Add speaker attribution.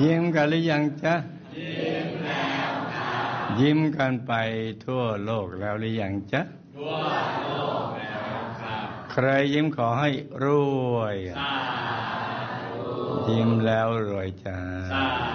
Speaker 1: ยิ้มกันหรือยังจ๊ะ
Speaker 2: ยิ้มแล้วครับ
Speaker 1: ยิ้มกันไปทั่วโลกแล้วหรือยังจ๊ะ
Speaker 2: ทั่วโลกแล้วครับ
Speaker 1: ใครยิ้มขอให้รวย
Speaker 2: สาธุ
Speaker 1: ยิ้มแล้วรวยจ้า